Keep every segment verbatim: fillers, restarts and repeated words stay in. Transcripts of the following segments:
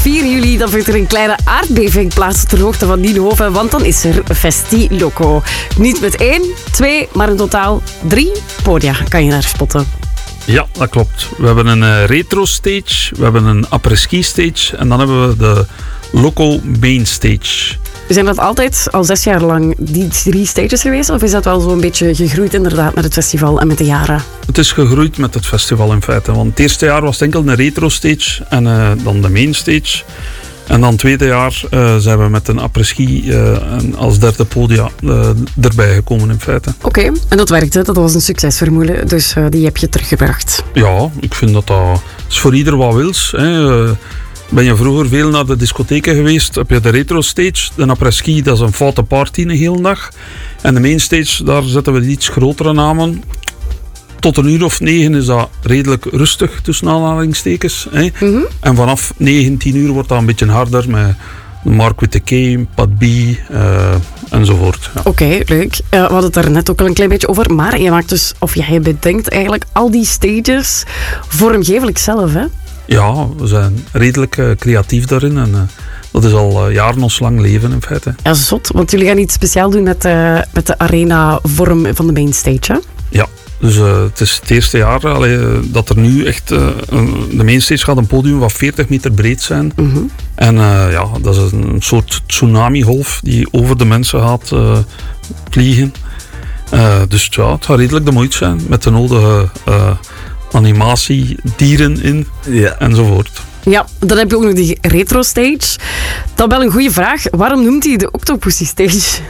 vier juli dan vindt er een kleine aardbeving plaats ter hoogte van Nienhoven, want dan is er Festi Loco. Niet met één, twee, maar in totaal drie podia kan je daar spotten. Ja, dat klopt. We hebben een uh, retro stage, we hebben een après-ski stage en dan hebben we de Loco main stage. Zijn dat altijd al zes jaar lang die drie stages geweest? Of is dat wel zo'n beetje gegroeid inderdaad met het festival en met de jaren? Het is gegroeid met het festival in feite. Want het eerste jaar was het enkel een retro stage en uh, dan de main stage. En dan het tweede jaar uh, zijn we met een après-ski uh, als derde podia uh, erbij gekomen in feite. Oké, okay. En dat werkte. Dat was een succesformule. Dus uh, die heb je teruggebracht. Ja, ik vind dat dat is voor ieder wat wils. Hè. Uh, Ben je vroeger veel naar de discotheken geweest, heb je de retro stage, de après-ski, dat is een foute party een hele dag. En de main stage, daar zetten we iets grotere namen. Tot een uur of negen is dat redelijk rustig, tussen aanhalingstekens. Hè. Mm-hmm. En vanaf negen, tien uur wordt dat een beetje harder met Mark with the K, Pat B uh, enzovoort. Ja. Oké, okay, leuk. Uh, we hadden het daar net ook al een klein beetje over, maar je maakt dus, of jij bedenkt eigenlijk al die stages vormgevelijk zelf, hè? Ja, we zijn redelijk uh, creatief daarin en uh, dat is al uh, jaren ons lang leven in feite. Ja, zot, want jullie gaan iets speciaal doen met, uh, met de arena-vorm van de mainstage, hè? Ja, dus uh, het is het eerste jaar allee, uh, dat er nu echt... Uh, de mainstage gaat een podium van veertig meter breed zijn. Mm-hmm. En uh, ja, dat is een soort tsunami-golf die over de mensen gaat uh, vliegen. Uh, dus ja, het gaat redelijk de moeite zijn met de nodige... Uh, animatie, dieren in, ja. enzovoort. Ja, dan heb je ook nog die retro stage. Dan wel een goede vraag. Waarom noemt hij de Octopussy stage?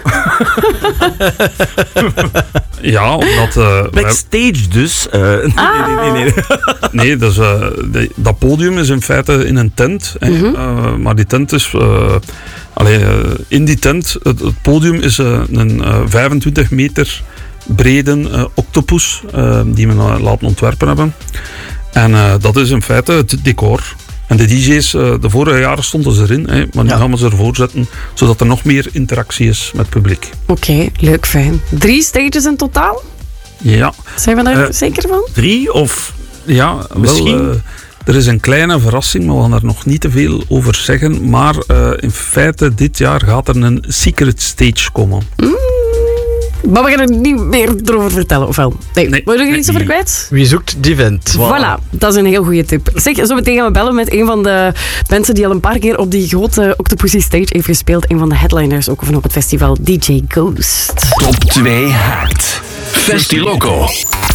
Ja, omdat... Uh, Backstage dus. Uh, ah. Nee, nee, nee. Nee, nee dus, uh, de, dat podium is in feite in een tent. Mm-hmm. uh, maar die tent is... Uh, allee, uh, in die tent, het, het podium is uh, een uh, vijfentwintig meter... brede uh, octopus uh, die we uh, laten ontwerpen hebben. En uh, dat is in feite het decor. En de D J's, uh, de vorige jaren stonden ze erin, hè, maar nu ja. gaan we ze ervoor zetten, zodat er nog meer interactie is met het publiek. Oké, okay, leuk, fijn. Drie stages in totaal? Ja. Zijn we daar uh, zeker van? Drie of ja, misschien? Wel, uh, er is een kleine verrassing, maar we gaan er nog niet te veel over zeggen. Maar uh, in feite, dit jaar gaat er een secret stage komen. Mm. Maar we gaan er niet meer over vertellen, of wel? Nee, nee wil je er nee, iets over kwijt? Wie zoekt, die vindt. Voilà. voilà, dat is een heel goede tip. Zeg, zo meteen gaan we bellen met een van de mensen die al een paar keer op die grote Octopussy stage heeft gespeeld. Een van de headliners ook van op het festival, D J Ghost. Top twee haakt. Festi Loco.